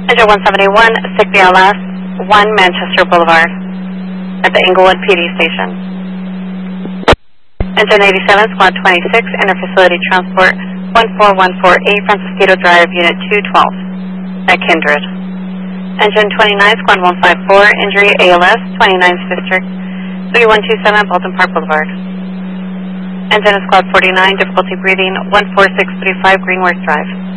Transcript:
Engine 171, SIG BLS, 1 Manchester Boulevard at the Englewood PD station. Engine 87, Squad 26, Interfacility Transport 14148, Francisquito Drive, Unit 212 at Kindred. Engine 29, Squad 154, Injury ALS, 29th District, 3127, Bolton Park Boulevard. Engine Squad 49, Difficulty Breathing, 14635, Greenworth Drive.